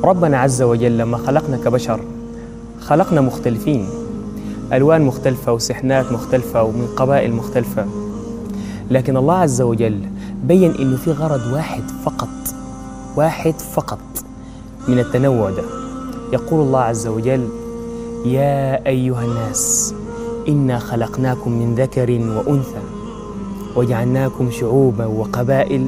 ربنا عز وجل لما خلقنا كبشر خلقنا مختلفين، ألوان مختلفة وسحنات مختلفة ومن قبائل مختلفة، لكن الله عز وجل بين إنه في غرض واحد فقط من التنوع ده. يقول الله عز وجل: يا أيها الناس إنا خلقناكم من ذكر وأنثى وجعلناكم شعوبا وقبائل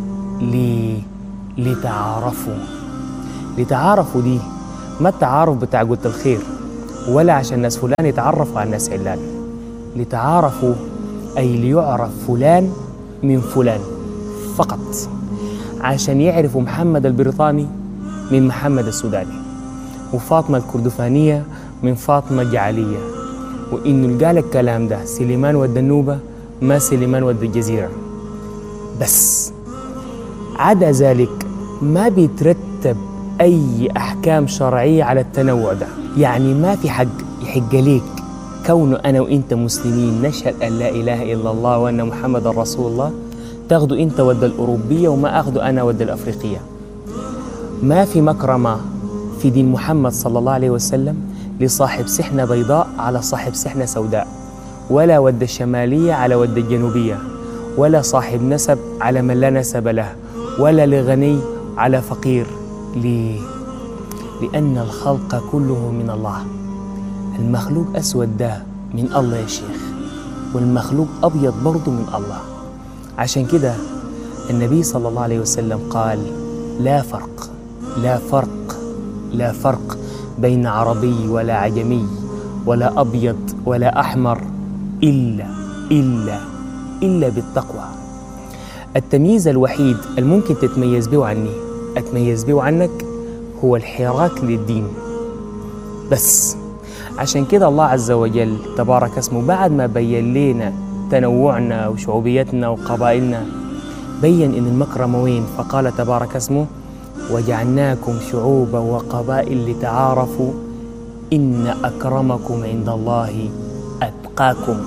لتعارفوا دي ما التعارف بتاع قلت الخير ولا عشان ناس فلان يتعرفوا على ناس علان، لتعارفوا أي ليعرف فلان من فلان فقط، عشان يعرفوا محمد البريطاني من محمد السوداني، وفاطمة الكردفانية من فاطمة الجعلية، وإنه اللي قال الكلام ده سليمان ود النوبة ما سليمان ود الجزيرة بس. عدا ذلك ما بيترتب أي أحكام شرعية على التنوع ده، يعني ما في حق يحق ليك كونه أنا وإنت مسلمين نشهد أن لا إله إلا الله وأن محمد رسول الله تاخدوا إنت ود الأوروبية وما أخدوا أنا ود الأفريقية. ما في مكرمة في دين محمد صلى الله عليه وسلم لصاحب سحنة بيضاء على صاحب سحنة سوداء، ولا ود الشمالية على ود الجنوبية، ولا صاحب نسب على من لا نسب له، ولا لغني على فقير. ليه؟ لأن الخلق كله من الله. المخلوق أسود ده من الله يا شيخ، والمخلوق أبيض برضه من الله. عشان كده النبي صلى الله عليه وسلم قال: لا فرق بين عربي ولا عجمي ولا أبيض ولا أحمر إلا بالتقوى. التمييز الوحيد الممكن تتميز به عني أتميز به عنك هو الحراك للدين بس. عشان كده الله عز وجل تبارك اسمه بعد ما بين لنا تنوعنا وشعوبيتنا وقبائلنا بين إن المكرمة وين، فقال تبارك اسمه: وجعلناكم شعوبا وقبائل لتعارفوا إن أكرمكم عند الله أتقاكم.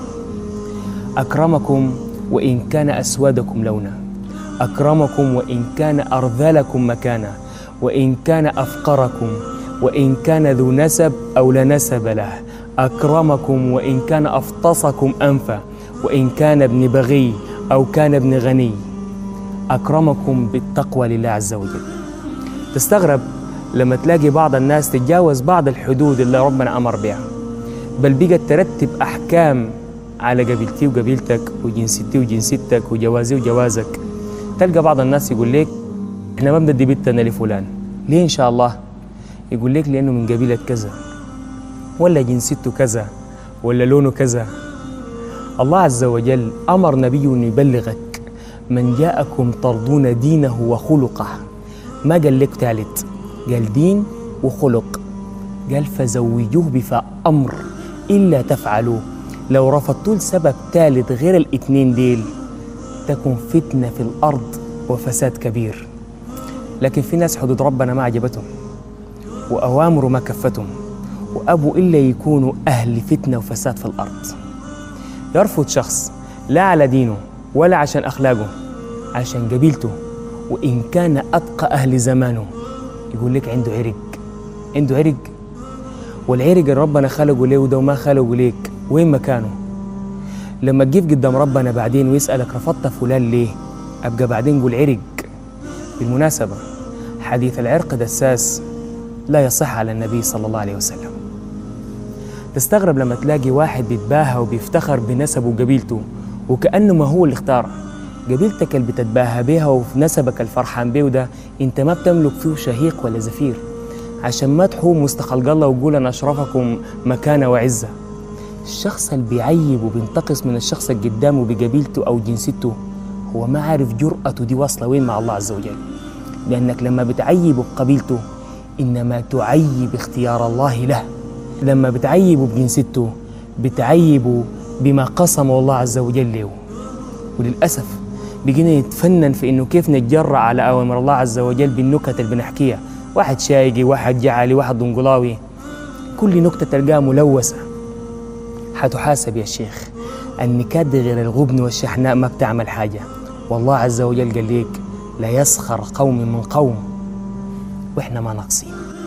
أكرمكم وإن كان أسودكم لونا، أكرمكم وإن كان أرذلكم مكانا، وإن كان أفقركم، وإن كان ذو نسب أو لا نسب له، أكرمكم وإن كان أفطسكم أنفا، وإن كان ابن بغي أو كان ابن غني. أكرمكم بالتقوى لله عز وجل. تستغرب لما تلاقي بعض الناس تتجاوز بعض الحدود اللي ربنا أمر بها، بل بقت ترتب أحكام على قبيلتي وقبيلتك وجنسيتي وجنسيتك وجوازي وجوازك. تلقى بعض الناس يقول لك: احنا ما بندي بنتنا لفلان. ليه إن شاء الله؟ يقول لك: لأنه من قبيلة كذا، ولا جنسيته كذا، ولا لونه كذا. الله عز وجل أمر نبيه أن يبلغك: من جاءكم ترضون دينه وخلقه. ما قال لك ثالث، قال دين وخلق. قال: فزوجوه بفاء أمر إلا تفعلوا لو رفضتوا لسبب ثالث غير الاثنين ديل تكون فتنة في الأرض وفساد كبير. لكن في ناس حدود ربنا ما عجبتهم وأوامره ما كفتهم، وأبوا إلا يكونوا أهل فتنة وفساد في الأرض. يرفض شخص لا على دينه ولا عشان أخلاقه، عشان قبيلته، وإن كان أتقى أهل زمانه. يقول لك عنده عرق، والعرق اللي ربنا خلقه ليه وده وما خلقه ليك وين مكانه؟ لما تجيب قدام ربنا بعدين ويسألك رفضت فلان ليه، أبقى بعدين قول عرق. بالمناسبة حديث العرق دساس لا يصح على النبي صلى الله عليه وسلم. تستغرب لما تلاقي واحد بيتباهى وبيفتخر بنسبه وقبيلته وكأنه ما هو اللي اختار. قبيلتك اللي بتتباهى بيها وفي نسبك الفرحان بيه ده انت ما بتملك فيه شهيق ولا زفير، عشان ما تحوم مستخلق الله وقول أنا أشرفكم مكانة وعزة. الشخص اللي بيعيب وبينتقص من الشخص اللي قدامه بقبيلته أو جنسيته هو ما عارف جرأته دي واصلة وين مع الله عز وجل. لأنك لما بتعيبه بقبيلته إنما تعيب اختيار الله له، لما بتعيبه بجنسيته بتعيبه بما قسمه الله عز وجل له. وللأسف بيجينا يتفنن في إنه كيف نتجرأ على أوامر الله عز وجل بالنكت اللي بنحكيها. واحد شايقي، واحد جعلي، واحد دنقلاوي، كل نكتة تلقاها ملوثة. حتحاسب يا شيخ. النكات دي غير الغبن والشحناء ما بتعمل حاجة. والله عز وجل قال ليك: لا يسخر قوم من قوم. وإحنا ما ناقصين.